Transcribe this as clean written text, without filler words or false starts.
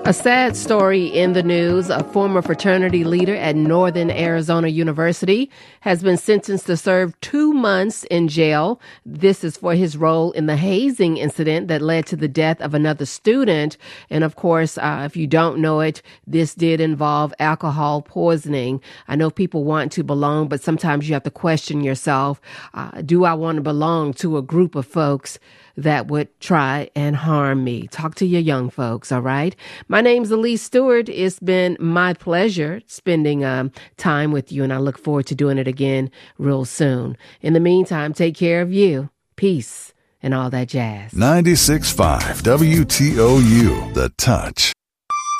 A sad story in the news. A former fraternity leader at Northern Arizona University has been sentenced to serve 2 months in jail. This is for his role in the hazing incident that led to the death of another student. And of course, if you don't know it, this did involve alcohol poisoning. I know people want to belong, but sometimes you have to question yourself. Do I want to belong to a group of folks that would try and harm me? Talk to your young folks, all right? My name's Elise Stewart. It's been my pleasure spending time with you, and I look forward to doing it again real soon. In the meantime, take care of you. Peace and all that jazz. 96.5 WTOU, The Touch.